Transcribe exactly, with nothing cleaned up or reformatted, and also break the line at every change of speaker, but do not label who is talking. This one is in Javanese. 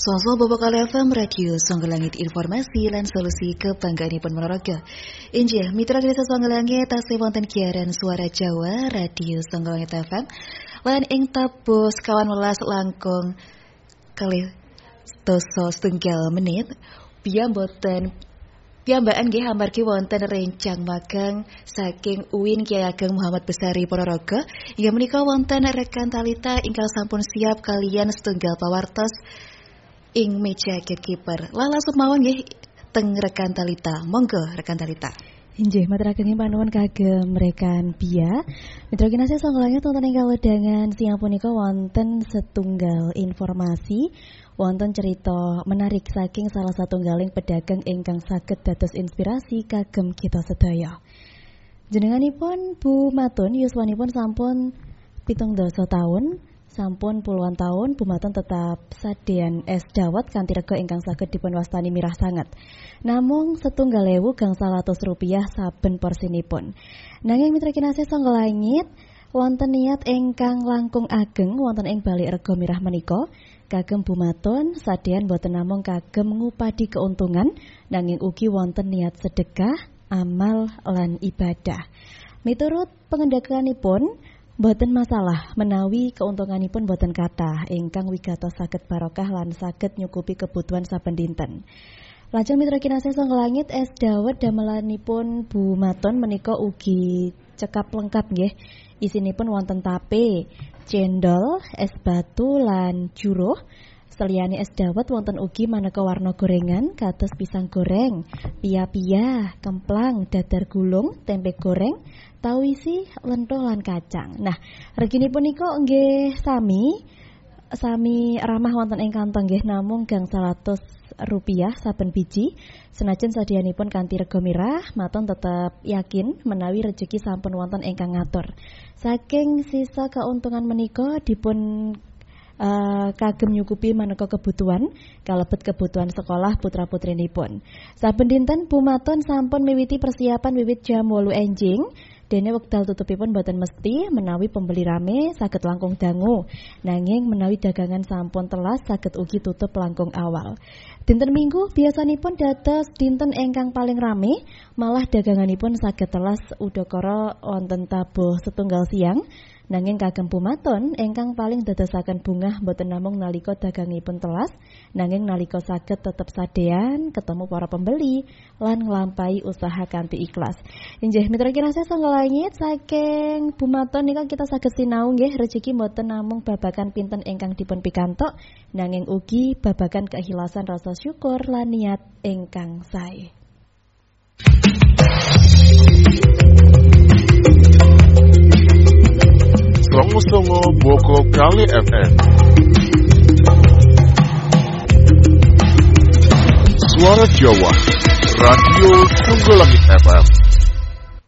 Sosok Bapak Kali F M Radio Songgolangit informasi lan solusi kebanggaanipun Ponorogo. Injih mitra desa Songgolangit tasih wonten siaran suara Jawa Radio Songgolangit F M lan ing tabuh sekawan welas langkung kalih doso setunggal menit piyamboten piyambakan nggih amargi wonten rencang magang saking U I N Kyai Ageng Muhammad Besari Ponorogo. Inggih menika wonten rekan Talita ingkang sampun siap kalian setunggal pawartos ing meja gatekeeper. Lala sumawon nggih teng rekan Talita. Monggo rekan Talita.
Inggih maturaken panuwun kagem rekan Bia. Mitra kinasih Songgolangit wonten ing kawedangan siang punika wonten setunggal informasi, wonten cerita menarik saking salah satunggaling pedagang ingkang saged dados inspirasi kagem kita sedaya. Jenenganipun Bu Matun yuswanipun sampun pitung dasa taun. Sampun puluhan tahun Bu Matun tetap sadean es dawet kanthi rega ingkang saged dipunwastani mirah sanget. Namung setunggal ewu gangsal atus rupiah saben porsinipun. Nanging mitra kinasih Songgolangit wonten niat ingkang langkung ageng wonten ing balik rega mirah menika kagem Bu Matun sadean boten namung kagem ngupadi keuntungan nanging ugi wonten niat sedekah, amal lan ibadah. Miturut pengendakanipun boten masalah menawi keuntunganipun boten kathah ingkang wigatos saged barokah lan saged nyukupi kebutuhan saben dinten. Lajeng mitra kinasih Songgolangit es dawet damelanipun Bu Matun menika ugi cekap lengkap nggih. Isinipun wonten tape, cendol, es batu lan juruh. Seliyane es dawet wonten ugi maneka warna gorengan kados pisang goreng, pia-pia, kemplang, dadar gulung, tempe goreng, tahu isi, lento lan kacang. Nah, reginipun niku nggih sami sami ramah wonten ing kantong nggih namung gangsal atus rupiah saben biji. Senajan sadianipun kanthi rega mirah, Matun tetep yakin menawi rejeki sampun wonten ingkang ngatur. Saking sisa keuntungan menika dipun Uh, kagem nyukupi maneka kebutuhan kalebet kebutuhan sekolah putra-putrinipun. Saben dinten Bu Matun sampun miwiti persiapan wiwit jam wolu enjing. Dene wekdal tutupipun boten mesti menawi pembeli rame saged langkung dangu. Nanging menawi dagangan sampun telas saged ugi tutup langkung awal. Dinten Minggu biasanipun dados dinten ingkang paling rame, malah daganganipun saged telas udakara wonten tabuh setunggal siang. Nanging kagem Bu Matun ingkang paling dadosaken bungah boten namung nalika dagangipun telas, nanging nalika saged tetep sadean ketemu para pembeli lan nglampahi usaha kanthi ikhlas. Inggih mitra kinasih Songgolangit saking Bu Matun nika kita saged sinau nggih rejeki boten namung babagan pinten ingkang dipun pikantuk, nanging ugi babagan keikhlasan rasa syukur lan niat ingkang sae.
Songo-songo Boko Kali F M. Suara Jawa Radio Songgolangit F M.